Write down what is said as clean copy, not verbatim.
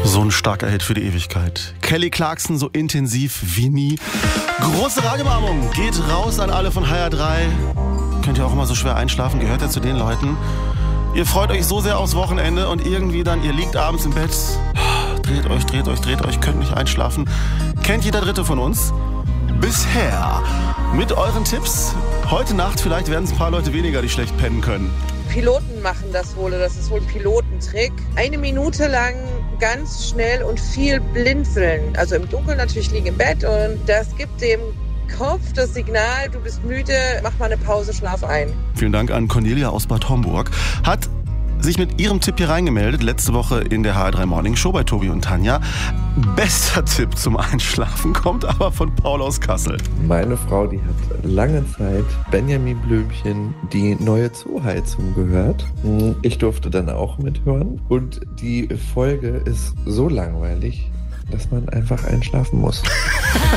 So ein starker Hit für die Ewigkeit. Kelly Clarkson so intensiv wie nie. Große Radioumarmung geht raus an alle von HR3. Könnt ihr auch immer so schwer einschlafen? Gehört ja zu den Leuten. Ihr freut euch so sehr aufs Wochenende und irgendwie dann, ihr liegt abends im Bett. Dreht euch, könnt nicht einschlafen. Kennt jeder Dritte von uns? Bisher. Mit euren Tipps. Heute Nacht vielleicht werden es ein paar Leute weniger, die schlecht pennen können. Piloten machen das wohl, das ist wohl ein Pilotentrick. 1 Minute lang ganz schnell und viel blinzeln. Also im Dunkeln natürlich liegen im Bett und das gibt dem Kopf das Signal, du bist müde, mach mal eine Pause, schlaf ein. Vielen Dank an Cornelia aus Bad Homburg. Hat sich mit ihrem Tipp hier reingemeldet, letzte Woche in der HR3 Morning Show bei Tobi und Tanja. Bester Tipp zum Einschlafen kommt aber von Paul aus Kassel. Meine Frau, die hat lange Zeit Benjamin Blümchen, die neue Zooheizung, gehört. Ich durfte dann auch mithören und die Folge ist so langweilig, dass man einfach einschlafen muss.